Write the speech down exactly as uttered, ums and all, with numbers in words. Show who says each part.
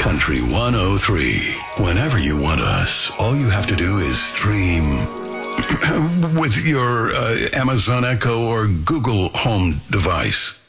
Speaker 1: Country one oh three. Whenever you want us, all you have to do is stream with your uh, Amazon Echo or Google Home device.